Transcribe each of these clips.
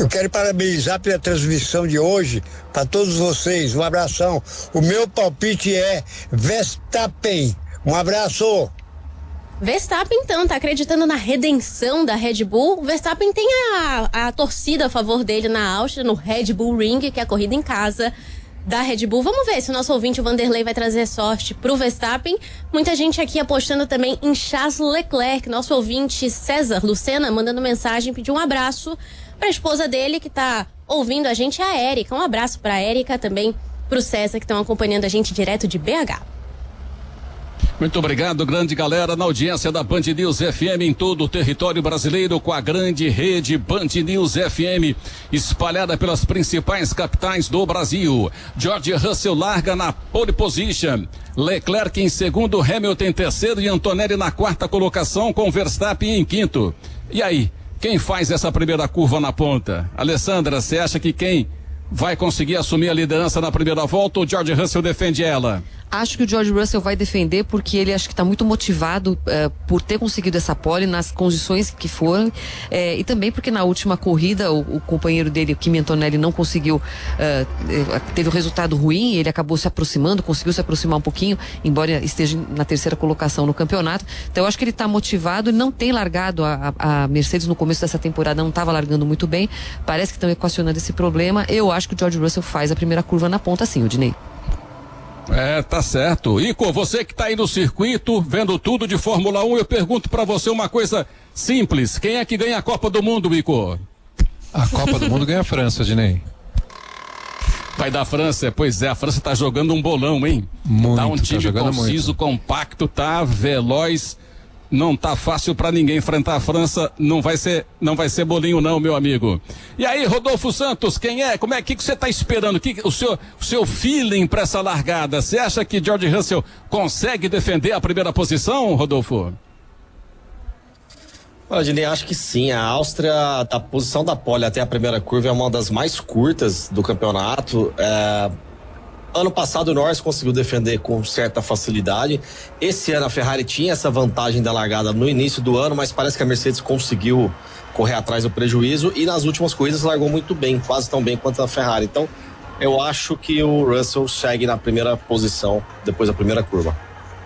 Eu quero parabenizar pela transmissão de hoje, para todos vocês. Um abração. O meu palpite é Verstappen. Um abraço. Verstappen, então, tá acreditando na redenção da Red Bull. O Verstappen tem a torcida a favor dele na Áustria, no Red Bull Ring, que é a corrida em casa da Red Bull. Vamos ver se o nosso ouvinte, o Vanderlei, vai trazer sorte pro Verstappen. Muita gente aqui apostando também em Charles Leclerc. Nosso ouvinte César Lucena mandando mensagem, pediu um abraço pra esposa dele que tá ouvindo a gente, a Érica. Um abraço pra Érica, também pro César, que estão acompanhando a gente direto de BH. Muito obrigado, grande galera, na audiência da Band News FM em todo o território brasileiro, com a grande rede Band News FM, espalhada pelas principais capitais do Brasil. George Russell larga na pole position, Leclerc em segundo, Hamilton em terceiro e Antonelli na quarta colocação, com Verstappen em quinto. E aí, quem faz essa primeira curva na ponta? Alessandra, você acha que quem vai conseguir assumir a liderança na primeira volta ou George Russell defende ela? Acho que o George Russell vai defender porque ele acho que está muito motivado por ter conseguido essa pole nas condições que foram e também porque na última corrida o companheiro dele, o Kimi Antonelli, não conseguiu, teve um resultado ruim, ele acabou se aproximando, conseguiu se aproximar um pouquinho, embora esteja na terceira colocação no campeonato. Então eu acho que ele está motivado e não tem largado a Mercedes no começo dessa temporada, não estava largando muito bem, parece que estão equacionando esse problema. Eu acho que o George Russell faz a primeira curva na ponta sim, Odinei. Tá certo. Ico, você que tá aí no circuito, vendo tudo de Fórmula 1, eu pergunto pra você uma coisa simples. Quem é que ganha a Copa do Mundo, Ico? A Copa do Mundo ganha a França, Dinei. Vai da França? Pois é, a França tá jogando um bolão, hein? Muito, tá um time conciso, muito. compacto, tá veloz. Não tá fácil pra ninguém enfrentar a França, não vai ser bolinho não, meu amigo. E aí, Rodolfo Santos, quem é? O que você tá esperando? O seu feeling pra essa largada? Você acha que George Russell consegue defender a primeira posição, Rodolfo? Dinei, acho que sim. A Áustria, a posição da pole até a primeira curva é uma das mais curtas do campeonato. Ano passado o Norris conseguiu defender com certa facilidade. Esse ano a Ferrari tinha essa vantagem da largada no início do ano, mas parece que a Mercedes conseguiu correr atrás do prejuízo e nas últimas corridas largou muito bem, quase tão bem quanto a Ferrari. Então eu acho que o Russell segue na primeira posição depois da primeira curva.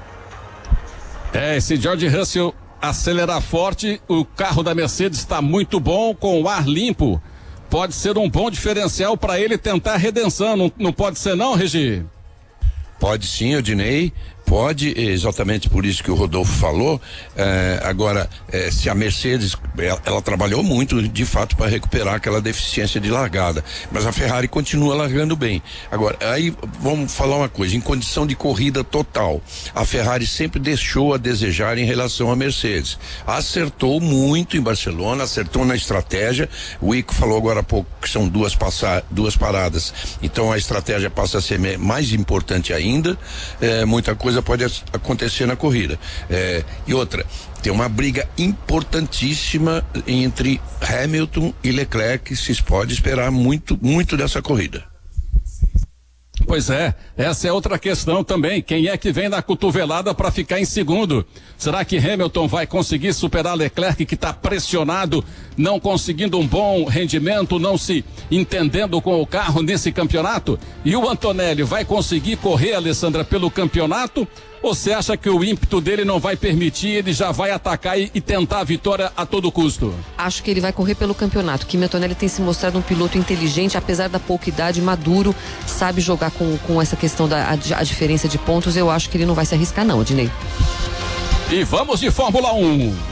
Se George Russell acelerar forte, o carro da Mercedes está muito bom, com o ar limpo. Pode ser um bom diferencial para ele tentar a redenção, não pode ser não, Regi? Pode sim, Odinei, pode, exatamente por isso que o Rodolfo falou. Agora, se a Mercedes, ela trabalhou muito de fato para recuperar aquela deficiência de largada, mas a Ferrari continua largando bem. Agora, aí vamos falar uma coisa, em condição de corrida total, a Ferrari sempre deixou a desejar em relação à Mercedes. Acertou muito em Barcelona, acertou na estratégia. O Ico falou agora há pouco que são duas paradas, então a estratégia passa a ser mais importante ainda. Muita coisa pode acontecer na corrida. E outra, tem uma briga importantíssima entre Hamilton e Leclerc, se pode esperar muito, muito dessa corrida. Pois é, essa é outra questão também. Quem é que vem na cotovelada para ficar em segundo? Será que Hamilton vai conseguir superar Leclerc, que está pressionado, não conseguindo um bom rendimento, não se entendendo com o carro nesse campeonato? E o Antonelli vai conseguir correr, Alessandra, pelo campeonato? Ou você acha que o ímpeto dele não vai permitir, ele já vai atacar e tentar a vitória a todo custo? Acho que ele vai correr pelo campeonato. Kimi Antonelli tem se mostrado um piloto inteligente, apesar da pouca idade, maduro, sabe jogar com essa questão da diferença de pontos. Eu acho que ele não vai se arriscar não, Odinei. E vamos de Fórmula 1.